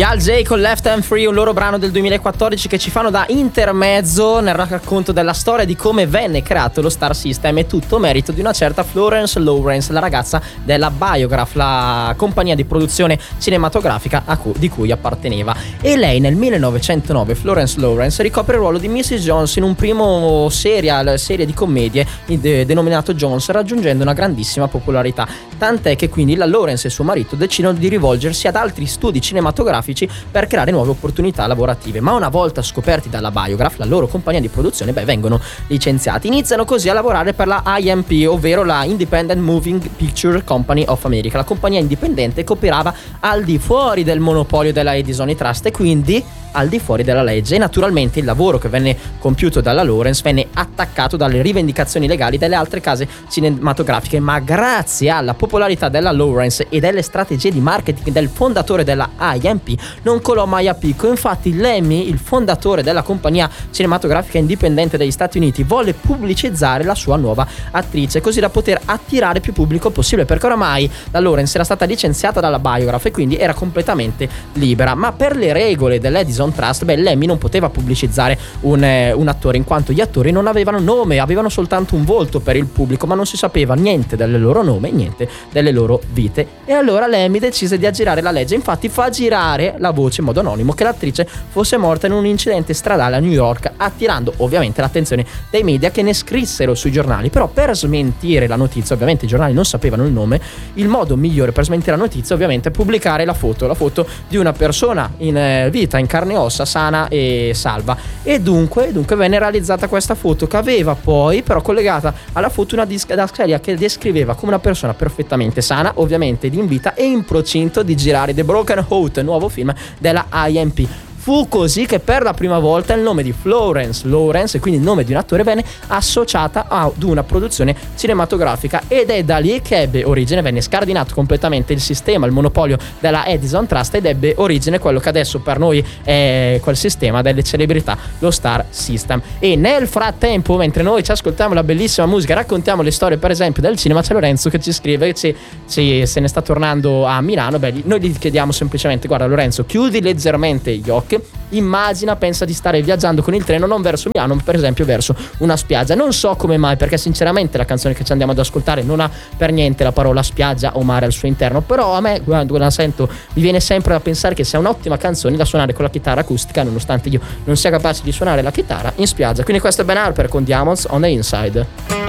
Al J con Left Hand Free, un loro brano del 2014 che ci fanno da intermezzo nel racconto della storia di come venne creato lo Star System, e tutto merito di una certa Florence Lawrence, la ragazza della Biograph, la compagnia di produzione cinematografica di cui apparteneva. E lei nel 1909, Florence Lawrence, ricopre il ruolo di Mrs. Jones in un primo serie di commedie denominato Jones, raggiungendo una grandissima popolarità, tant'è che quindi la Lawrence e suo marito decidono di rivolgersi ad altri studi cinematografici per creare nuove opportunità lavorative. Ma una volta scoperti dalla Biograph, la loro compagnia di produzione, vengono licenziati. Iniziano così a lavorare per la IMP, ovvero la Independent Moving Picture Company of America, la compagnia indipendente che operava al di fuori del monopolio della Edison Trust e quindi al di fuori della legge. E naturalmente il lavoro che venne compiuto dalla Lawrence venne attaccato dalle rivendicazioni legali delle altre case cinematografiche, ma grazie alla popolarità della Lawrence e delle strategie di marketing del fondatore della IMP non colò mai a picco. Infatti Lemmy, il fondatore della compagnia cinematografica indipendente degli Stati Uniti, volle pubblicizzare la sua nuova attrice così da poter attirare più pubblico possibile, perché oramai la Lawrence era stata licenziata dalla Biograph e quindi era completamente libera. Ma per le regole dell'Edison Trust, Lemmy non poteva pubblicizzare un attore, in quanto gli attori non avevano nome, avevano soltanto un volto per il pubblico, ma non si sapeva niente del loro nome, niente delle loro vite. E allora Lemmy decise di aggirare la legge. Infatti fa girare la voce in modo anonimo che l'attrice fosse morta in un incidente stradale a New York, attirando ovviamente l'attenzione dei media che ne scrissero sui giornali. Però per smentire la notizia, ovviamente i giornali non sapevano il nome, il modo migliore per smentire la notizia ovviamente è pubblicare la foto di una persona in vita, in carne e ossa, sana e salva. E dunque venne realizzata questa foto, che aveva poi però collegata alla foto una didascalia che descriveva come una persona perfettamente sana, ovviamente in vita e in procinto di girare The Broken Heart, nuovo film della IMP. Fu così che per la prima volta il nome di Florence Lawrence, e quindi il nome di un attore, venne associata ad una produzione cinematografica, ed è da lì che ebbe origine, venne scardinato completamente il sistema, il monopolio della Edison Trust, ed ebbe origine quello che adesso per noi è quel sistema delle celebrità, lo Star System. E nel frattempo, mentre noi ci ascoltiamo la bellissima musica, raccontiamo le storie per esempio del cinema, c'è Lorenzo che ci scrive che se ne sta tornando a Milano. Noi gli chiediamo semplicemente: guarda Lorenzo, chiudi leggermente gli occhi, immagina, pensa di stare viaggiando con il treno non verso Milano, per esempio verso una spiaggia. Non so come mai, perché sinceramente la canzone che ci andiamo ad ascoltare non ha per niente la parola spiaggia o mare al suo interno, però a me quando la sento mi viene sempre da pensare che sia un'ottima canzone da suonare con la chitarra acustica, nonostante io non sia capace di suonare la chitarra in spiaggia. Quindi questo è Ben Harper con Diamonds on the Inside.